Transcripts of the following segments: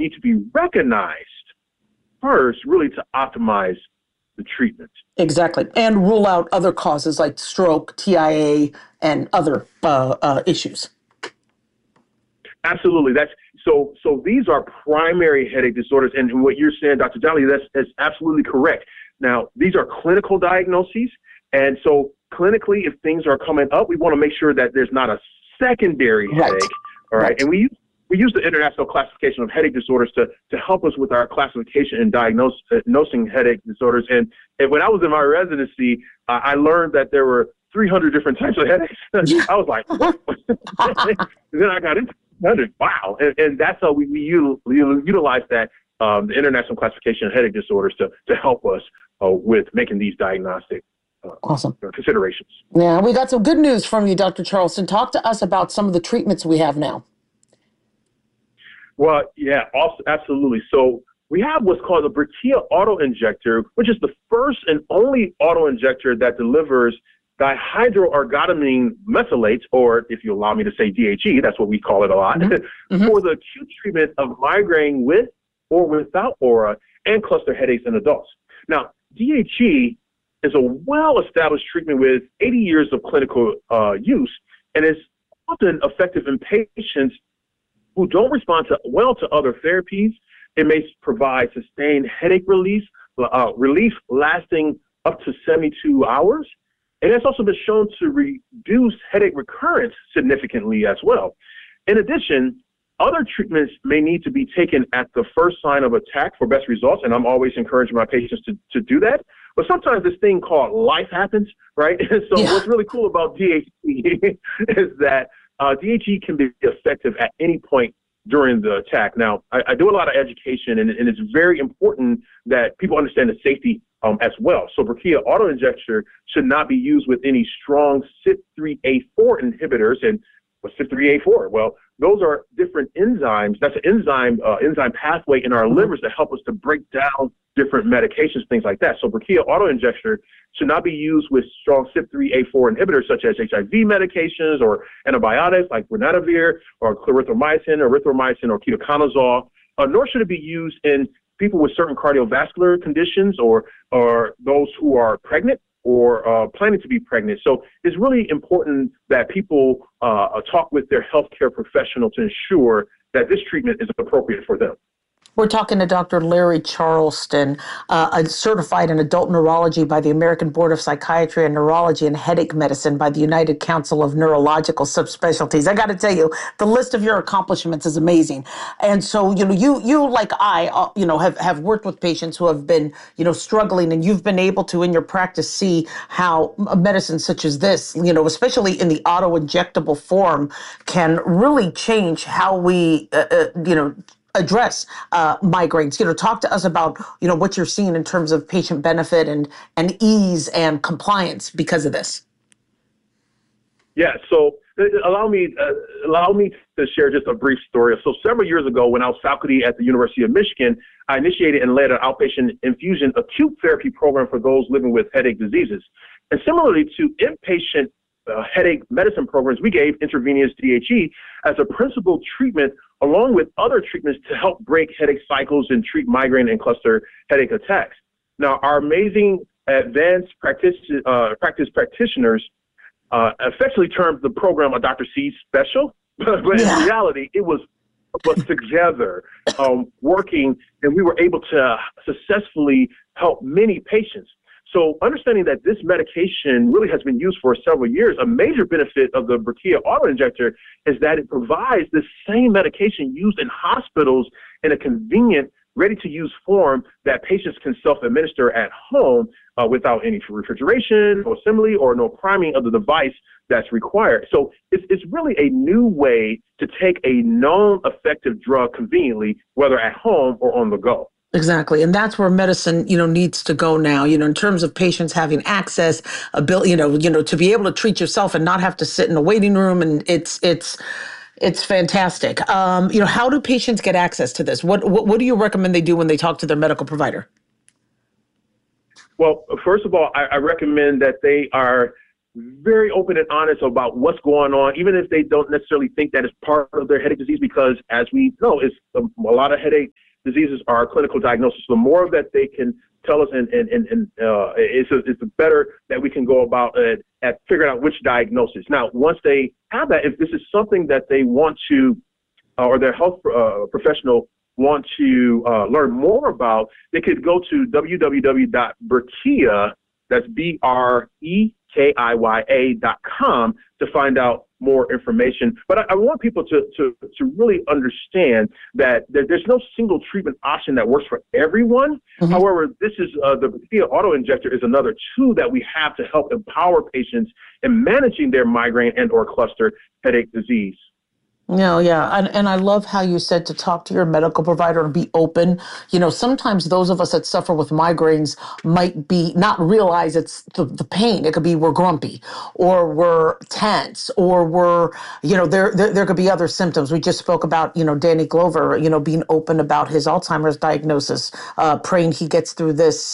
need to be recognized first, really, to optimize the treatment. Exactly. And rule out other causes like stroke, TIA, and other issues. Absolutely. So these are primary headache disorders. And what you're saying, Dr. Donnelly, that's absolutely correct. Now, these are clinical diagnoses. And so clinically, if things are coming up, we want to make sure that there's not a secondary headache. All right. And we use the International Classification of Headache Disorders to help us with our classification and diagnosing headache disorders. And when I was in my residency, I learned that there were 300 different types of headaches. I was like, what? Then I got into 100. Wow. And that's how we utilize that, the International Classification of Headache Disorders to help us with making these diagnostic awesome considerations. Yeah, we got some good news from you, Dr. Charleston. Talk to us about some of the treatments we have now. Well, yeah, absolutely. So we have what's called the Brekiya auto-injector, which is the first and only auto-injector that delivers dihydroergotamine mesylate, or if you allow me to say DHE, that's what we call it a lot, for the acute treatment of migraine with or without aura and cluster headaches in adults. Now, DHE is a well-established treatment with 80 years of clinical use, and is often effective in patients who don't respond well to other therapies. It may provide sustained headache relief lasting up to 72 hours. And it's also been shown to reduce headache recurrence significantly as well. In addition, other treatments may need to be taken at the first sign of attack for best results, and I'm always encouraging my patients to do that. But sometimes this thing called life happens, right? So what's really cool about DHE is that DHE can be effective at any point during the attack. Now, I do a lot of education, and it's very important that people understand the safety as well. So Brekiya auto-injector should not be used with any strong CYP3A4 inhibitors. And what's CYP3A4? Well, those are different enzymes. That's an enzyme pathway in our livers that help us to break down different medications, things like that. So Brekiya auto-injector should not be used with strong CYP3A4 inhibitors such as HIV medications or antibiotics like ritonavir or clarithromycin or ketoconazole, nor should it be used in people with certain cardiovascular conditions or those who are pregnant or planning to be pregnant. So it's really important that people talk with their healthcare professional to ensure that this treatment is appropriate for them. We're talking to Dr. Larry Charleston, certified in adult neurology by the American Board of Psychiatry and Neurology and headache medicine by the United Council of Neurological Subspecialties. I got to tell you, the list of your accomplishments is amazing. And so, you like I, have worked with patients who have been, struggling, and you've been able to, in your practice, see how medicine such as this, especially in the auto-injectable form, can really change how we, address migraines. Talk to us about, what you're seeing in terms of patient benefit and ease and compliance because of this. Yeah, so allow me to share just a brief story. So several years ago, when I was faculty at the University of Michigan, I initiated and led an outpatient infusion acute therapy program for those living with headache diseases. And similarly to inpatient headache medicine programs, we gave intravenous DHE as a principal treatment along with other treatments to help break headache cycles and treat migraine and cluster headache attacks. Now, our amazing advanced practice practitioners effectively termed the program a Dr. C special, but in reality, it was together working, and we were able to successfully help many patients. So understanding that this medication really has been used for several years, a major benefit of the Brekiya auto-injector is that it provides the same medication used in hospitals in a convenient, ready-to-use form that patients can self-administer at home without any refrigeration or assembly or no priming of the device that's required. So it's really a new way to take a known effective drug conveniently, whether at home or on the go. Exactly. And that's where medicine, needs to go now, in terms of patients having access, ability, to be able to treat yourself and not have to sit in a waiting room. And it's fantastic. How do patients get access to this? What do you recommend they do when they talk to their medical provider? Well, first of all, I recommend that they are very open and honest about what's going on, even if they don't necessarily think that it's part of their headache disease, because as we know, a lot of headache diseases are clinical diagnosis. The more that they can tell us, and it's better that we can go about at figuring out which diagnosis. Now, once they have that, if this is something that they want to, or their health professional want to learn more about, they could go to www.brekia, that's BREKIYA.com, to find out more information. But I want people to really understand that there's no single treatment option that works for everyone. Mm-hmm. However, this is the Brekia auto-injector is another tool that we have to help empower patients in managing their migraine and or cluster headache disease. No, yeah. And I love how you said to talk to your medical provider and be open. Sometimes those of us that suffer with migraines might be not realize it's the pain. It could be we're grumpy or we're tense or we're, there could be other symptoms. We just spoke about, Danny Glover, being open about his Alzheimer's diagnosis, praying he gets through this,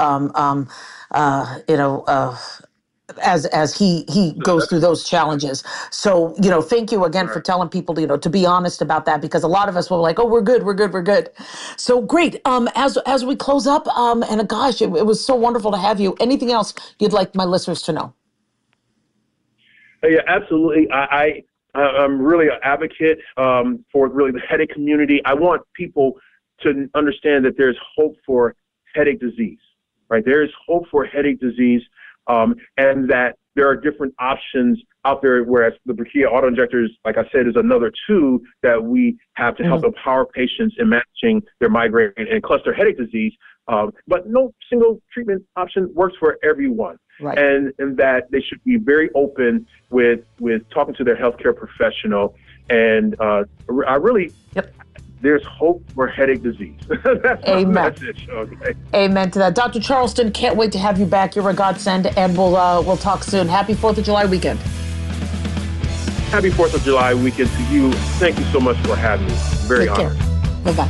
as he goes through those challenges. So, thank you again for telling people, to be honest about that, because a lot of us were like, oh, we're good. So great. As we close up, and gosh, it was so wonderful to have you. Anything else you'd like my listeners to know? Yeah, absolutely. I'm really an advocate for really the headache community. I want people to understand that there's hope for headache disease, right? There is hope for headache disease. And that there are different options out there, whereas the Brekia auto-injectors, like I said, is another tool that we have to help empower patients in managing their migraine and cluster headache disease. But no single treatment option works for everyone. Right. And that they should be very open with talking to their healthcare professional. And there's hope for headache disease. That's my message. Okay. Amen to that. Dr. Charleston, can't wait to have you back. You're a godsend, and we'll talk soon. Happy 4th of July weekend. Happy 4th of July weekend to you. Thank you so much for having me. Very honored. Bye-bye.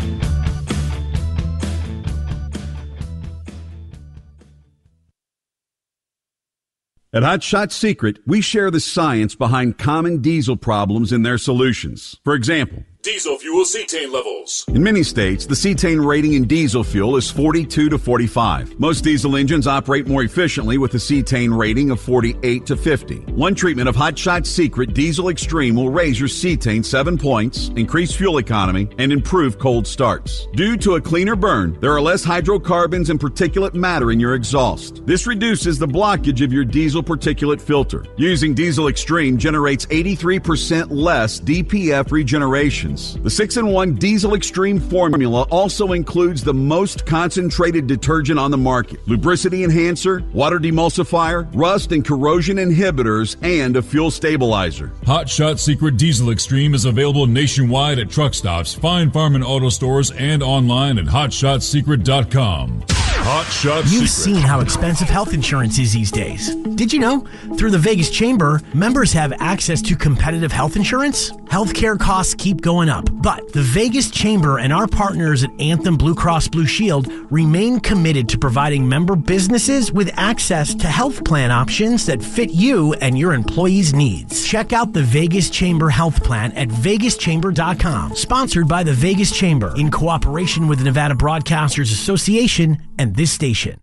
At Hot Shot Secret, we share the science behind common diesel problems and their solutions. For example, diesel fuel cetane levels. In many states, the cetane rating in diesel fuel is 42 to 45. Most diesel engines operate more efficiently with a cetane rating of 48 to 50. One treatment of Hot Shot Secret Diesel Extreme will raise your cetane 7 points, increase fuel economy, and improve cold starts. Due to a cleaner burn, there are less hydrocarbons and particulate matter in your exhaust. This reduces the blockage of your diesel particulate filter. Using Diesel Extreme generates 83% less DPF regeneration. The 6-in-1 Diesel Extreme formula also includes the most concentrated detergent on the market, lubricity enhancer, water demulsifier, rust and corrosion inhibitors, and a fuel stabilizer. Hot Shot Secret Diesel Extreme is available nationwide at truck stops, fine farm and auto stores, and online at hotshotsecret.com. Hot Shot Secret. You've seen how expensive health insurance is these days. Did you know? Through the Vegas Chamber, members have access to competitive health insurance. Healthcare costs keep going up, but the Vegas Chamber and our partners at Anthem Blue Cross Blue Shield remain committed to providing member businesses with access to health plan options that fit you and your employees' needs. Check out the Vegas Chamber Health Plan at vegaschamber.com. Sponsored by the Vegas Chamber in cooperation with the Nevada Broadcasters Association and this station.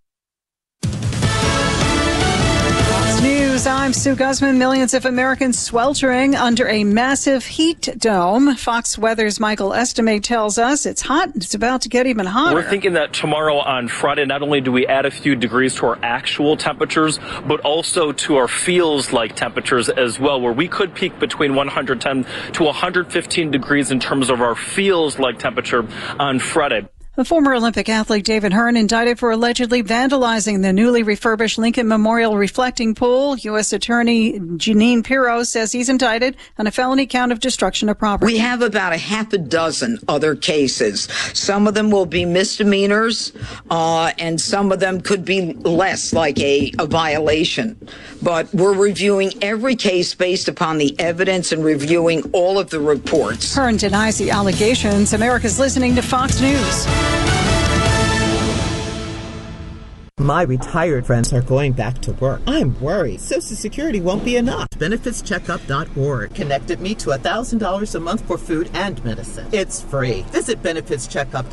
News. I'm Sue Guzman. Millions of Americans sweltering under a massive heat dome. Fox Weather's Michael Estime tells us it's hot and it's about to get even hotter. We're thinking that tomorrow on Friday, not only do we add a few degrees to our actual temperatures, but also to our feels like temperatures as well, where we could peak between 110 to 115 degrees in terms of our feels like temperature on Friday. The former Olympic athlete David Hearn indicted for allegedly vandalizing the newly refurbished Lincoln Memorial reflecting pool. U.S. Attorney Jeanine Pirro says he's indicted on a felony count of destruction of property. We have about a half a dozen other cases. Some of them will be misdemeanors, and some of them could be less, like a violation. But we're reviewing every case based upon the evidence and reviewing all of the reports. Hearn denies the allegations. America's listening to Fox News. My retired friends are going back to work. I'm worried Social Security won't be enough. BenefitsCheckup.org connected me to $1,000 a month for food and medicine. It's free. Visit BenefitsCheckup.org